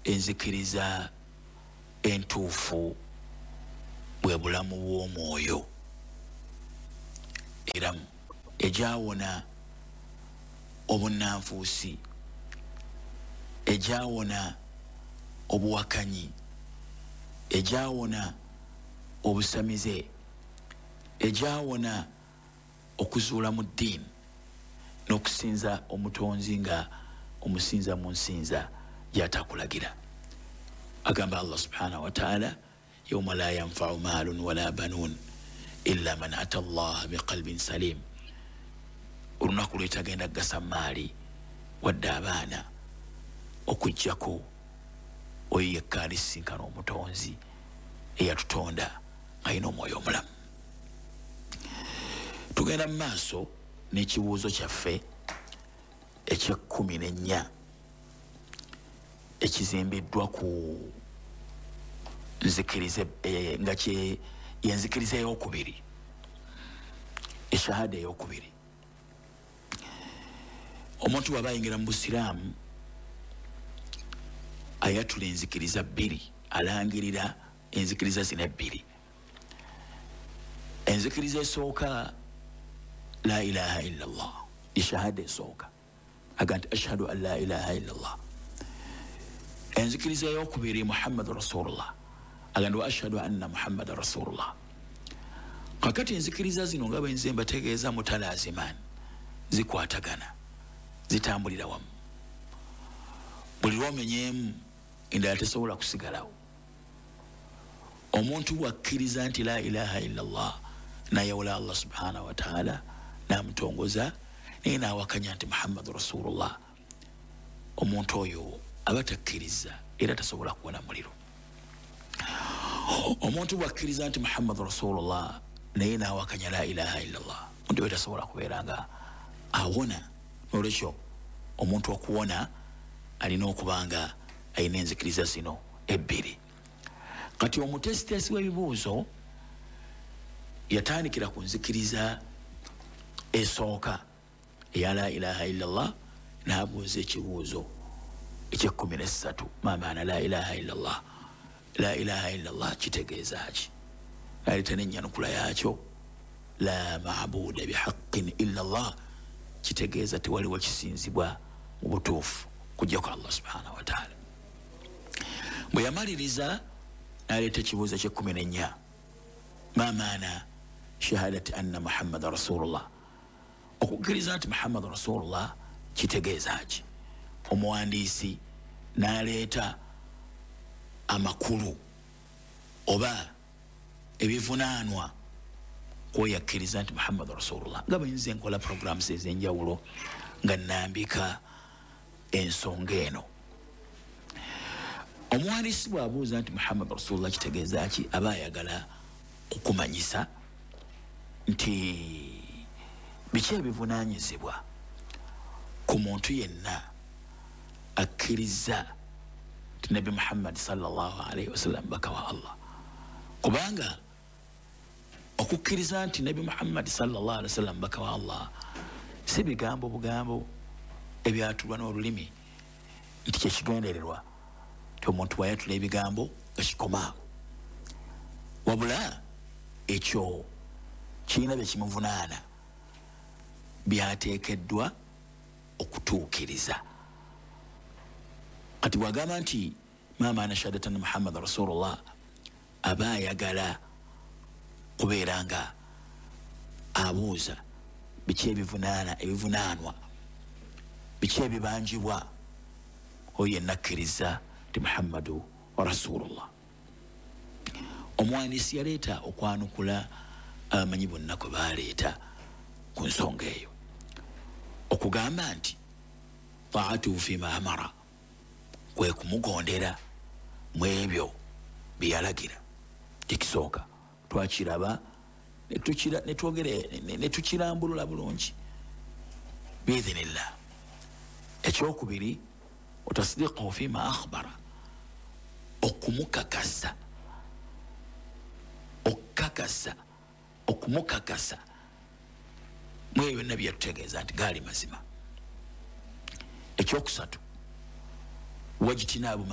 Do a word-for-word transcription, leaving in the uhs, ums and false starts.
enzikiriza entuufu bwe bulamu bw'omwoyo era ejaawona obunnanfuusi, ejaawona obuwakanyi, ejaawona obusamize, ejaawona okuzuula mu ddiini n'okusinza omutonzi nga omusinza mu nsinza gy'atakulagira. Agamba Allah subhanahu wa ta'ala, yawma la yanfa'u maalun wala banuun illa man ata Allah biqalbin salim. Olunaku lwetagenda kugasa maali wadde abaana okujjako oyo yekka alisinkana omutonzi eyatutonda ng'alina omwoyo omulamu. Tugenda mu maaso n'ekibuuzo kyaffe eky'ekkumi n'ennya ekizimbiddwa ku nzikirize e, nga kye yenzikiriza ey'okubiri, eshahada ey'okubiri. Omuntu bw'aba ayingira mu busiraamu ayatula enzikiriza bbiri, alangirira enzikiriza zino ebbiri. Enzikiriza esooka la ilaha illa Allah, eshahada esooka aga nti ashhadu an la ilaha illa Allah. Enzikiriza ey'okubiri Muhammadu Rasulullah, aga nti wa ashhadu anna Muhammada Rasulullah. Kakati enzikiriza zino nga bwe nze mbategeeza mutalaazimaani, zikwatagana, zitambulira wamu. Buli lw'omenyeemu endala tesobola kusigalawo. Omuntu bw'akkiriza nti la ilaha illa Allah n'ayawula Allah subhanahu wa ta'ala n'amutongoza naye n'awakanya nti Muhammadu Rasulullah, omuntu oyo aba takkiriza era tasobola kuwona muliro. Omuntu bw'akkiriza nti Muhammadu Rasulullah naye n'awakanya la ilaha illa Allah, omuntu oyo tasobola kubeera nga awona. Olwekyo omuntu okuwona alina okuba nga alina enzikiriza zino ebbiri. Kati omutesitesi w'ebibuuzo yatandikira ku nzikiriza esooka eya la ilaha illa Allah n'abuuza ekibuuzo eky'ekkumi n'essatu, ma maana la ilaha illa Allah. La ilaha illa Allah kitegeeza ki? N'aleeta n'ennyanukula yaakyo, la maabuda bihaqqin illa Allah, kitegeeza tewaliwo kisinzibwa mu butuufu kujjako Allah subhanahu wa ta'ala. Bwe yamaliriza n'aleeta ekibuuzo ky'ekkumi n'ennya, ma maana shahadati anna Muhammada Rasulullah, okukkiriza nti Muhammadu Rasulullah kitegeeza ki? Omuwandiisi n'aleeta amakulu oba ebivunaanwa kwoyakkiriza nti Muhammadu Rasulullah. Nga bwe nze nkola programs ez'enjawulo nga nnambika ensonga eno, omuwandiisi bw'abuuza nti Muhammadu Rasulullah kitegeeza ki, aba ayagala okumanyisa nti biki ebivunaanyizibwa ku muntu yenna akkiriza nti Nabi Muhammad sallallahu alayhi wasallam baka wa Allah. Kubanga okukkiriza nti Nabi Muhammad sallallahu alayhi wasallam baka wa Allah si bigambo bugambo ebyatulwa n'olulimi nti kyekigendererwa ti omuntu bw'ayatula ebigambo nga kikomaawo, wabula ekyo kirina bye kimuvunaana byateekeddwa okutuukiriza. Kati bw'agamba nti ma maana shahadati anna Muhammada Rasulullah, aba ayagala kubeera nga abuuza biki ebivunaana ebivunaanwa, biki ebibanjibwa oyo yenna akkiriza nti Muhammadu wa Rasulullah. Omuwandiisi yaleeta okwanukula abamanyi bonna kwe baaleeta ku nsonga eyo, okugamba nti taatuhu fima amara, kwe kumugondera mu ebyo bye yalagira. Ekisooka twakiraba ne tukirambulula bulungi biidhinillah. Ekyokubiri, otasdiqahu fima akhbara, okumukakasa, okukakasa, okumukakasa mu ebyo byonna bye yatutegeeza nti gaali mazima. Ekyokusatu, wajtinaabu